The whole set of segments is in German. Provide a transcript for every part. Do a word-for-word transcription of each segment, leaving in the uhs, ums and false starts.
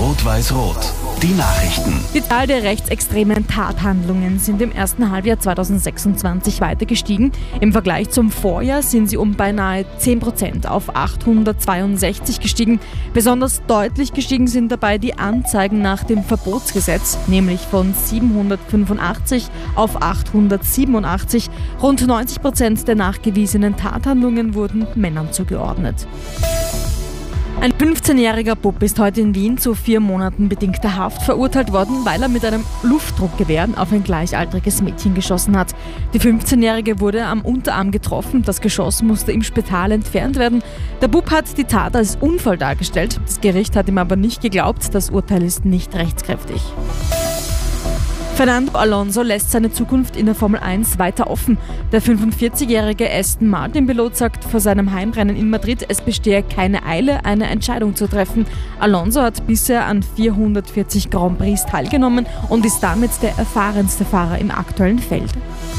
Rot-Weiß-Rot. Die Nachrichten. Die Zahl der rechtsextremen Tathandlungen sind im ersten Halbjahr zweitausendsechsundzwanzig weiter gestiegen. Im Vergleich zum Vorjahr sind sie um beinahe zehn Prozent auf achthundertzweiundsechzig gestiegen. Besonders deutlich gestiegen sind dabei die Anzeigen nach dem Verbotsgesetz, nämlich von siebenhundertfünfundachtzig auf achthundertsiebenundachtzig. Rund neunzig Prozent der nachgewiesenen Tathandlungen wurden Männern zugeordnet. Ein fünfzehnjähriger Bub ist heute in Wien zu vier Monaten bedingter Haft verurteilt worden, weil er mit einem Luftdruckgewehr auf ein gleichaltriges Mädchen geschossen hat. Die fünfzehnjährige wurde am Unterarm getroffen, das Geschoss musste im Spital entfernt werden. Der Bub hat die Tat als Unfall dargestellt. Das Gericht hat ihm aber nicht geglaubt, das Urteil ist nicht rechtskräftig. Fernando Alonso lässt seine Zukunft in der Formel eins weiter offen. Der fünfundvierzigjährige Aston Martin-Pilot sagt vor seinem Heimrennen in Madrid, es bestehe keine Eile, eine Entscheidung zu treffen. Alonso hat bisher an vierhundertvierzig Grand Prix teilgenommen und ist damit der erfahrenste Fahrer im aktuellen Feld.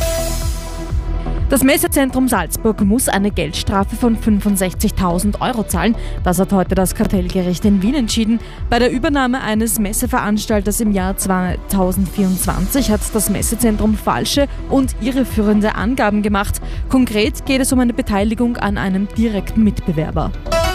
Das Messezentrum Salzburg muss eine Geldstrafe von fünfundsechzigtausend Euro zahlen. Das hat heute das Kartellgericht in Wien entschieden. Bei der Übernahme eines Messeveranstalters im Jahr zweitausendvierundzwanzig hat das Messezentrum falsche und irreführende Angaben gemacht. Konkret geht es um eine Beteiligung an einem direkten Mitbewerber.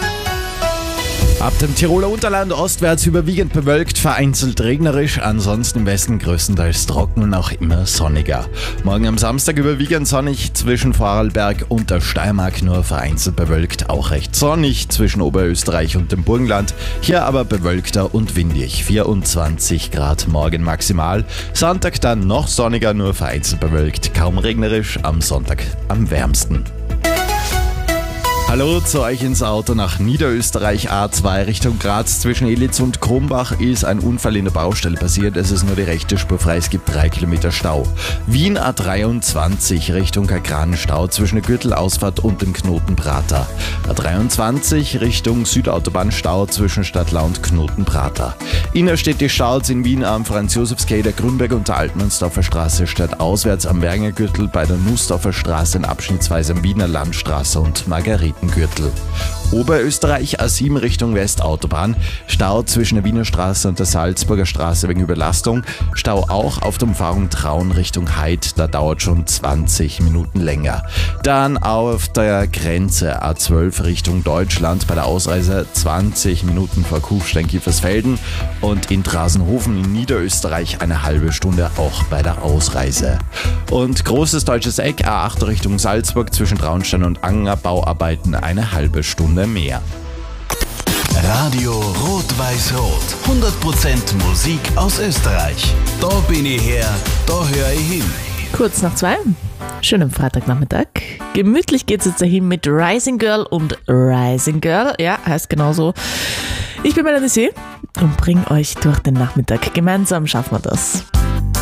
Ab dem Tiroler Unterland ostwärts überwiegend bewölkt, vereinzelt regnerisch, ansonsten im Westen größtenteils trocken und auch immer sonniger. Morgen am Samstag überwiegend sonnig zwischen Vorarlberg und der Steiermark, nur vereinzelt bewölkt, auch recht sonnig zwischen Oberösterreich und dem Burgenland. Hier aber bewölkter und windig, vierundzwanzig Grad morgen maximal. Sonntag dann noch sonniger, nur vereinzelt bewölkt, kaum regnerisch, am Sonntag am wärmsten. Hallo zu euch ins Auto nach Niederösterreich A zwei Richtung Graz. Zwischen Elitz und Krumbach ist ein Unfall in der Baustelle passiert. Es ist nur die rechte Spur frei, es gibt drei Kilometer Stau. Wien A dreiundzwanzig Richtung Kagran, Stau zwischen der Gürtelausfahrt und dem Knoten Prater. A dreiundzwanzig Richtung Südautobahn, Stau zwischen Stadtlau und Knoten Prater. Innerstädtisch Staus in Wien am Franz-Josefs-Quai, der Grünberg und der Altmannsdorfer Straße statt auswärts am Wernigergürtel, bei der Nussdorfer Straße in abschnittsweise am Wiener Landstraße und Margareten. Gürtel. Oberösterreich A sieben Richtung Westautobahn, Stau zwischen der Wiener Straße und der Salzburger Straße wegen Überlastung, Stau auch auf der Umfahrung Traun Richtung Heid, da dauert schon zwanzig Minuten länger. Dann auf der Grenze A zwölf Richtung Deutschland, bei der Ausreise zwanzig Minuten vor Kufstein-Kiefersfelden und in Drasenhofen in Niederösterreich eine halbe Stunde auch bei der Ausreise. Und großes deutsches Eck A acht Richtung Salzburg zwischen Traunstein und Anger, Bauarbeiten eine halbe Stunde mehr. Radio Rot-Weiß-Rot. hundert Prozent Musik aus Österreich. Da bin ich her, da höre ich hin. Kurz nach zwei. Schönen Freitagnachmittag. Gemütlich geht's jetzt dahin mit Rising Girl und Rising Girl. Ja, heißt genauso. Ich bin Melanie See und bring euch durch den Nachmittag. Gemeinsam schaffen wir das.